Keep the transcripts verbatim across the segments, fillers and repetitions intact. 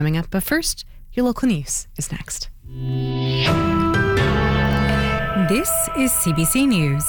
Coming up, but first, your local news is next. This is C B C News.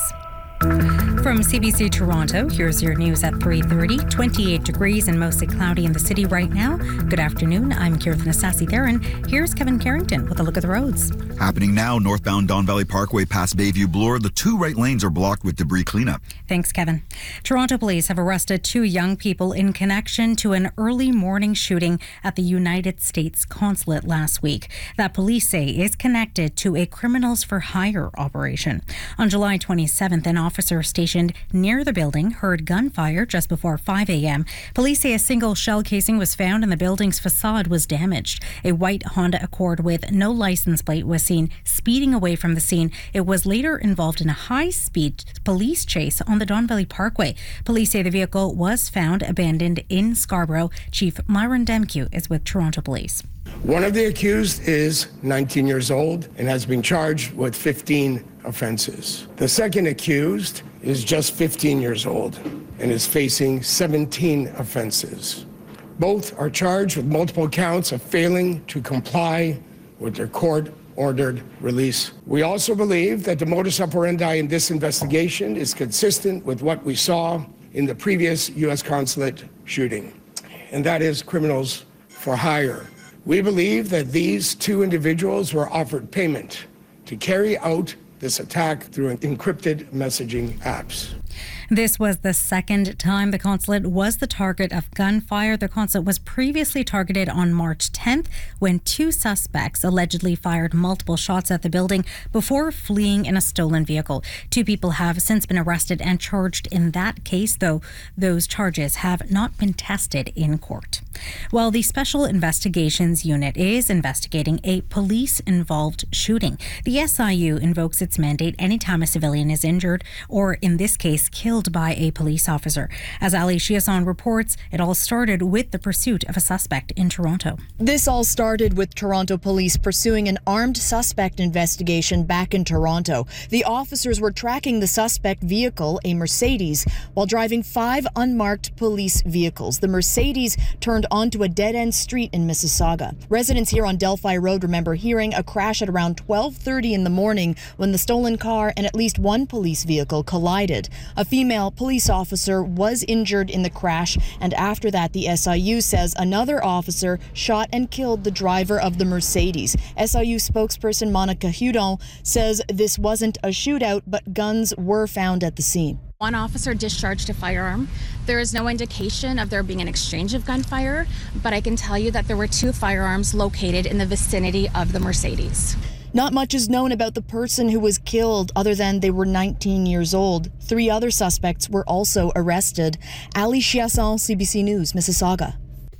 From C B C Toronto, here's your news at three thirty. twenty-eight degrees and mostly cloudy in the city right now. Good afternoon. I'm Kirthan Assasi-Theron. Here's Kevin Carrington with a look at the roads. Happening now, northbound Don Valley Parkway past Bayview Bloor. The two right lanes are blocked with debris cleanup. Thanks, Kevin. Toronto police have arrested two young people in connection to an early morning shooting at the United States consulate last week that police say is connected to a criminals for hire operation. On July twenty-seventh, an officer stationed near the building heard gunfire just before five a.m. Police say a single shell casing was found and the building's facade was damaged. A white Honda Accord with no license plate was seen speeding away from the scene. It was later involved in a high-speed police chase on the Don Valley Parkway. Police say the vehicle was found abandoned in Scarborough. Chief Myron Demkew is with Toronto Police. One of the accused is nineteen years old and has been charged with fifteen offenses. The second accused is just fifteen years old and is facing seventeen offenses. Both are charged with multiple counts of failing to comply with their court-ordered release. We also believe that the modus operandi in this investigation is consistent with what we saw in the previous U S consulate shooting, and that is criminals for hire. We believe that these two individuals were offered payment to carry out this attack through encrypted messaging apps. This was the second time the consulate was the target of gunfire. The consulate was previously targeted on March tenth when two suspects allegedly fired multiple shots at the building before fleeing in a stolen vehicle. Two people have since been arrested and charged in that case, though those charges have not been tested in court. While the Special Investigations Unit is investigating a police-involved shooting, the S I U invokes its mandate anytime a civilian is injured or, in this case, killed by a police officer. As Ali Chiasson reports, it all started with the pursuit of a suspect in Toronto. This all started with Toronto police pursuing an armed suspect investigation back in Toronto. The officers were tracking the suspect vehicle, a Mercedes, while driving five unmarked police vehicles. The Mercedes turned onto a dead-end street in Mississauga. Residents here on Delphi Road remember hearing a crash at around twelve thirty in the morning when the stolen car and at least one police vehicle collided. A female police officer was injured in the crash, and after that, the S I U says another officer shot and killed the driver of the Mercedes. S I U spokesperson Monica Hudon says this wasn't a shootout, but guns were found at the scene. One officer discharged a firearm. There is no indication of there being an exchange of gunfire, but I can tell you that there were two firearms located in the vicinity of the Mercedes. Not much is known about the person who was killed other than they were nineteen years old. Three other suspects were also arrested. Ali Chiasson, C B C News, Mississauga.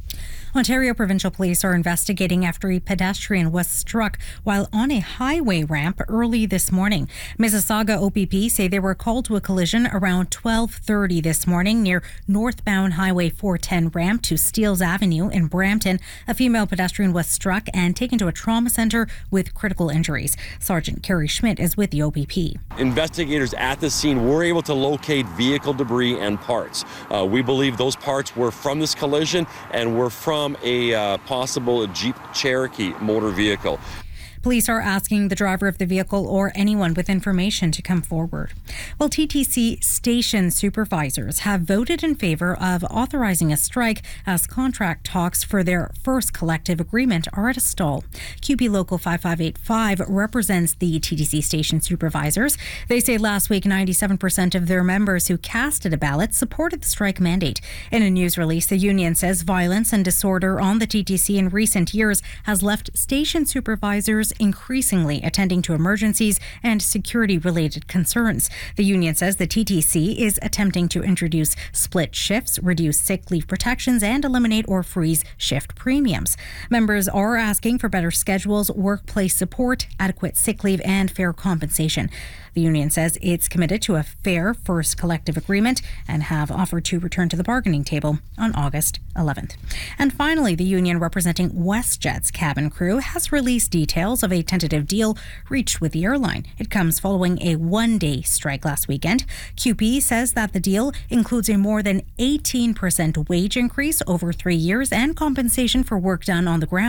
Ontario Provincial Police are investigating after a pedestrian was struck while on a highway ramp early this morning. Mississauga O P P say they were called to a collision around twelve thirty this morning near northbound Highway four ten ramp to Steeles Avenue in Brampton. A female pedestrian was struck and taken to a trauma centre with critical injuries. Sergeant Kerry Schmidt is with the O P P. Investigators at the scene were able to locate vehicle debris and parts. Uh, we believe those parts were from this collision and were from a uh, possible Jeep Cherokee motor vehicle. Police are asking the driver of the vehicle or anyone with information to come forward. Well, T T C station supervisors have voted in favour of authorising a strike as contract talks for their first collective agreement are at a stall. Q P Local five five eight five represents the T T C station supervisors. They say last week ninety-seven percent of their members who casted a ballot supported the strike mandate. In a news release, the union says violence and disorder on the T T C in recent years has left station supervisors increasingly attending to emergencies and security-related concerns. The union says the T T C is attempting to introduce split shifts, reduce sick leave protections, and eliminate or freeze shift premiums. Members are asking for better schedules, workplace support, adequate sick leave, and fair compensation. The union says it's committed to a fair first collective agreement and have offered to return to the bargaining table on August eleventh. And finally, the union representing WestJet's cabin crew has released details of a tentative deal reached with the airline. It comes following a one-day strike last weekend. Q P says that the deal includes a more than eighteen percent wage increase over three years and compensation for work done on the ground.